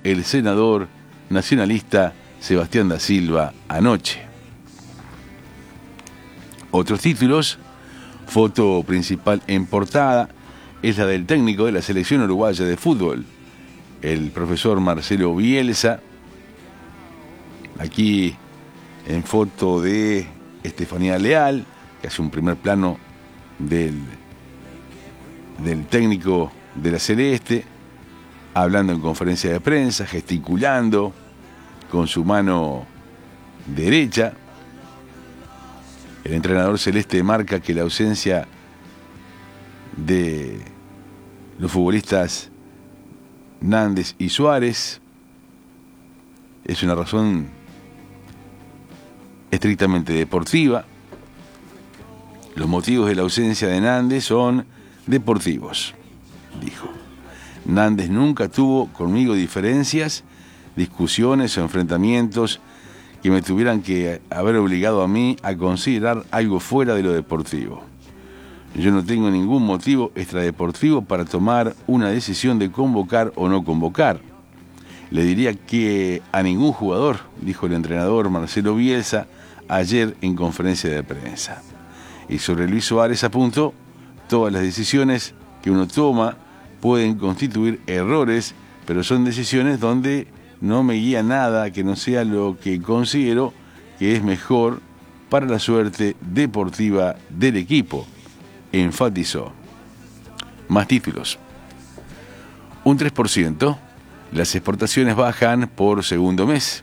el senador nacionalista Sebastián da Silva anoche. Otros títulos, foto principal en portada, es la del técnico de la selección uruguaya de fútbol, el profesor Marcelo Bielsa. Aquí en foto de Estefanía Leal, que hace un primer plano del técnico de la Celeste, hablando en conferencia de prensa, gesticulando con su mano derecha. El entrenador celeste marca que la ausencia de los futbolistas Nández y Suárez es una razón estrictamente deportiva. Los motivos de la ausencia de Nández son deportivos, dijo. Nández nunca tuvo conmigo diferencias, discusiones o enfrentamientos que me tuvieran que haber obligado a mí a considerar algo fuera de lo deportivo. Yo no tengo ningún motivo extradeportivo para tomar una decisión de convocar o no convocar. Le diría que a ningún jugador, dijo el entrenador Marcelo Bielsa ayer en conferencia de prensa. Y sobre Luis Suárez apuntó, todas las decisiones que uno toma pueden constituir errores, pero son decisiones donde no me guía nada que no sea lo que considero que es mejor para la suerte deportiva del equipo, enfatizó. Más títulos. Un 3%, las exportaciones bajan por segundo mes.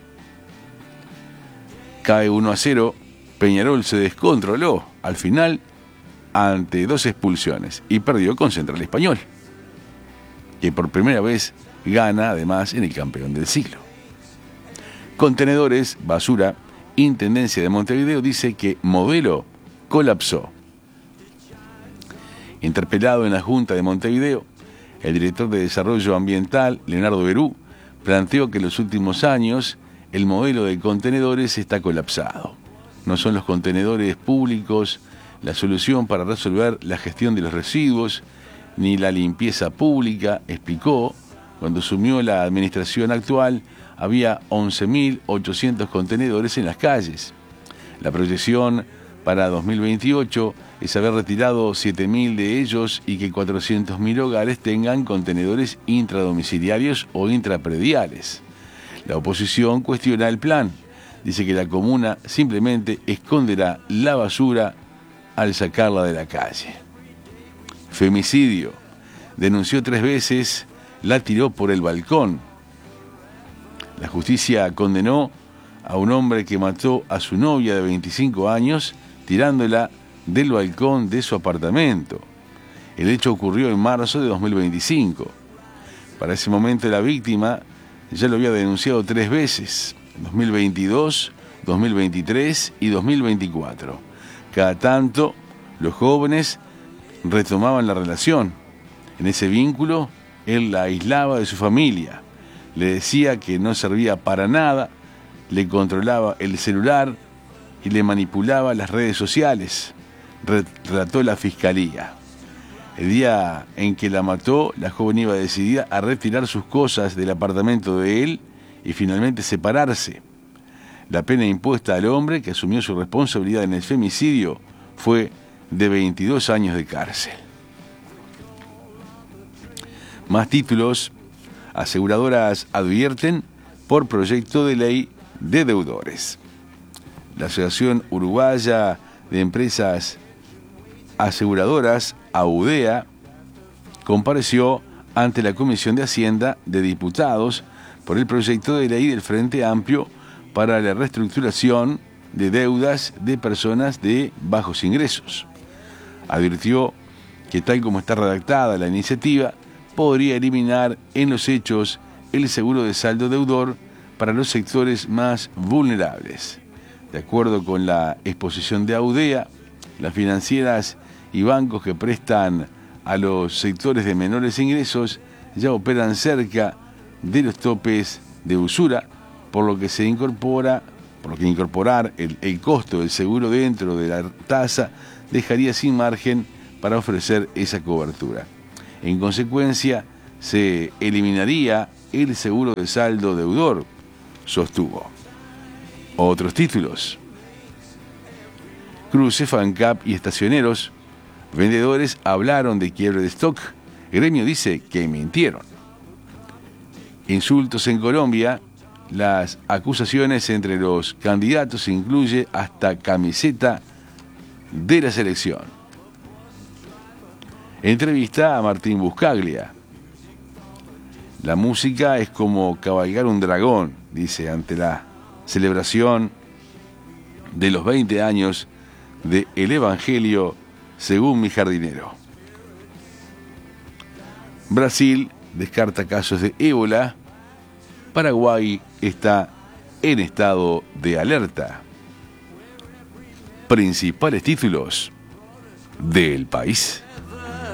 Cae 1-0, Peñarol se descontroló al final ante 2 expulsiones y perdió con Central Español, que por primera vez gana además en el campeón del siglo. Contenedores, Basura, Intendencia de Montevideo dice que Modelo colapsó. Interpelado en la Junta de Montevideo, el director de Desarrollo Ambiental, Leonardo Berú, planteó que en los últimos años el modelo de contenedores está colapsado. No son los contenedores públicos la solución para resolver la gestión de los residuos, ni la limpieza pública, explicó. Cuando asumió la administración actual, había 11.800 contenedores en las calles. La proyección para 2028 es haber retirado 7.000 de ellos y que 400.000 hogares tengan contenedores intradomiciliarios o intraprediales. La oposición cuestiona el plan. Dice que la comuna simplemente esconderá la basura al sacarla de la calle. Femicidio. Denunció 3 veces, la tiró por el balcón. La justicia condenó a un hombre que mató a su novia de 25 años tirándola del balcón de su apartamento. El hecho ocurrió en marzo de 2025. Para ese momento la víctima ya lo había denunciado 3 veces, 2022, 2023 y 2024. Cada tanto, los jóvenes retomaban la relación. En ese vínculo, él la aislaba de su familia, le decía que no servía para nada, le controlaba el celular y le manipulaba las redes sociales, relató la fiscalía. El día en que la mató, la joven iba decidida a retirar sus cosas del apartamento de él y finalmente separarse. La pena impuesta al hombre que asumió su responsabilidad en el femicidio fue de 22 años de cárcel. Más títulos. Aseguradoras advierten por proyecto de ley de deudores. La Asociación Uruguaya de Empresas Aseguradoras, AUDEA, compareció ante la Comisión de Hacienda de Diputados por el proyecto de ley del Frente Amplio para la reestructuración de deudas de personas de bajos ingresos. Advirtió que tal como está redactada la iniciativa, podría eliminar en los hechos el seguro de saldo deudor para los sectores más vulnerables. De acuerdo con la exposición de AUDEA, las financieras y bancos que prestan a los sectores de menores ingresos ya operan cerca de los topes de usura, por lo que incorporar el costo del seguro dentro de la tasa dejaría sin margen para ofrecer esa cobertura. En consecuencia, se eliminaría el seguro de saldo deudor, sostuvo. Otros títulos: Cruce, FANCAP y estacioneros. Vendedores hablaron de quiebre de stock. Gremio dice que mintieron. Insultos en Colombia. Las acusaciones entre los candidatos incluye hasta camiseta de la selección. Entrevista a Martín Buscaglia. La música es como cabalgar un dragón, dice, ante la celebración de los 20 años de El Evangelio según mi jardinero. Brasil descarta casos de ébola. Paraguay está en estado de alerta. Principales títulos del país.